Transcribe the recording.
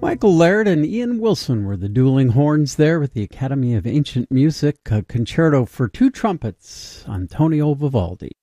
Michael Laird and Ian Wilson were the dueling horns there with the Academy of Ancient Music, a concerto for two trumpets, Antonio Vivaldi.